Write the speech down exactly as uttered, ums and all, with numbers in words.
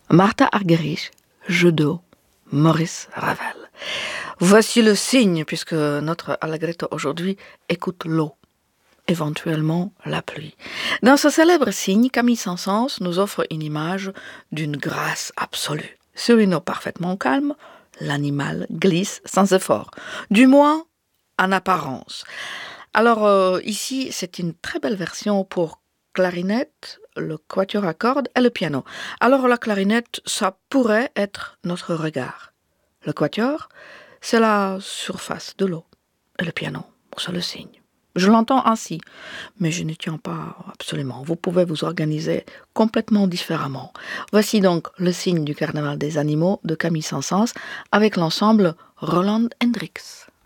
Martha Argerich, jeu d'eau, Maurice Ravel. Voici le signe, puisque notre Allegretto aujourd'hui écoute l'eau, éventuellement la pluie. Dans ce célèbre signe, Camille Saint-Saëns nous offre une image d'une grâce absolue. Sur une eau parfaitement calme, l'animal glisse sans effort, du moins en apparence. Alors euh, ici, c'est une très belle version pour clarinette, le quatuor à cordes et le piano. Alors la clarinette, ça pourrait être notre regard. Le quatuor, c'est la surface de l'eau. Et le piano, c'est le signe. Je l'entends ainsi, mais je ne tiens pas absolument. Vous pouvez vous organiser complètement différemment. Voici donc le signe du Carnaval des animaux de Camille Saint-Saëns avec l'ensemble Roland Hendricks.